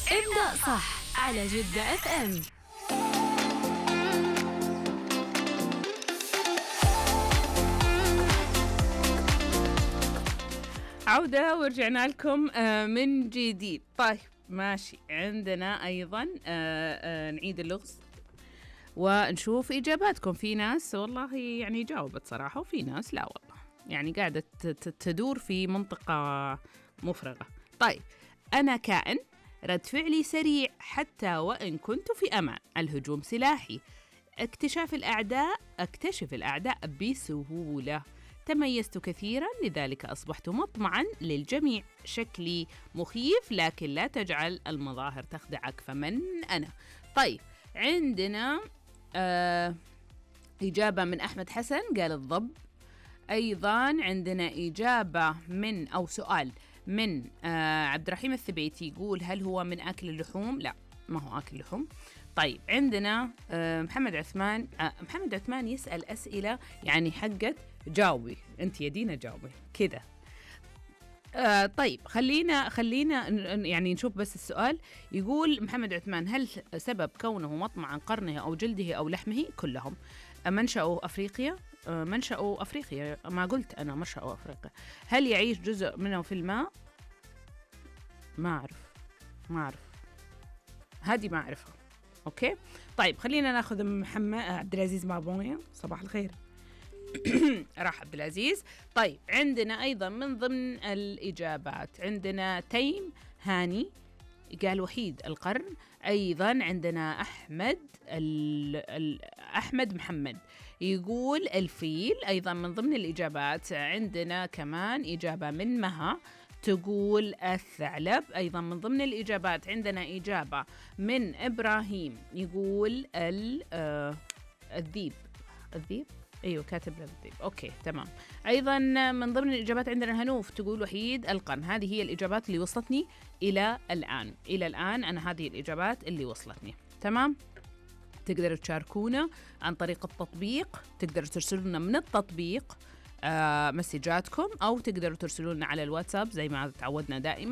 ابدأ صح على جدة اف ام. عودة ورجعنا لكم من جديد. طيب ماشي، عندنا أيضا نعيد اللغز ونشوف إجاباتكم. في ناس والله يعني جاوبت صراحة، وفي ناس لا والله يعني قاعدة تدور في منطقة مفرغة. طيب، أنا كائن رد فعلي سريع حتى وإن كنت في أمان. الهجوم سلاحي. اكتشف الأعداء بسهولة. تميزت كثيرا لذلك أصبحت مطمعا للجميع. شكلي مخيف لكن لا تجعل المظاهر تخدعك. فمن أنا؟ طيب، عندنا إجابة من أحمد حسن قال الضب. أيضا عندنا إجابة من أو سؤال من عبد الرحيم الثبيتي يقول هل هو من أكل اللحوم؟ لا، ما هو أكل لحوم. طيب، عندنا محمد عثمان يسأل أسئلة يعني حقت جاوبي أنت يا دينا، جاوبي كذا. طيب، خلينا يعني نشوف بس السؤال. يقول محمد عثمان هل سبب كونه مطمع عن قرنه أو جلده أو لحمه؟ كلهم. منشأه أفريقيا. منشأه أفريقيا، ما قلت أنا منشأه أفريقيا. هل يعيش جزء منه في الماء؟ ما أعرف هذه ما أعرفها. أوكي، طيب خلينا ناخذ محمد عبد العزيز مابونيا. صباح الخير. راح عبد العزيز. طيب، عندنا أيضا من ضمن الإجابات عندنا تيم هاني قال وحيد القرن. أيضا عندنا أحمد محمد يقول الفيل. أيضا من ضمن الإجابات عندنا كمان إجابة من مها تقول الثعلب. أيضا من ضمن الإجابات عندنا إجابة من إبراهيم يقول الذيب. أيوة، كاتب الذيب. أوكي تمام. أيضا من ضمن الإجابات عندنا هنوف تقول وحيد القرن. هذه هي الإجابات اللي وصلتني إلى الآن أنا هذه الإجابات اللي وصلتني. تمام، تقدروا تشاركونا عن طريق التطبيق. تقدروا ترسلوا لنا من التطبيق مسجاتكم، أو تقدروا ترسلوا لنا على الواتساب زي ما تعودنا دائما.